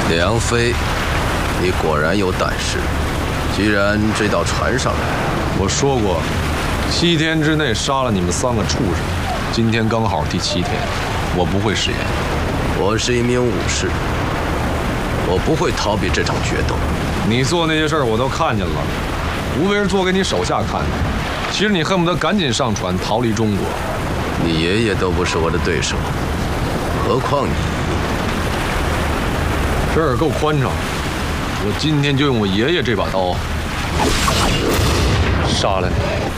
梁飞，你果然有胆识。既然追到船上来， 我说过，7天之内杀了你们3个畜生。今天刚好第7天，我不会食言。 我是一名武士，我不会逃避这场决斗。 你做那些事儿我都看见了，无非是做给你手下看的。其实你恨不得赶紧上船逃离中国。 你爷爷都不是我的对手，何况你？ 这儿够宽敞，我今天就用我爷爷这把刀杀了你。